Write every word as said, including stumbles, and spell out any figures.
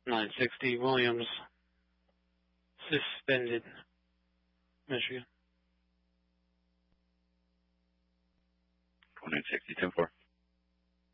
nine sixty Williams, suspended, Michigan. nine sixty, ten four.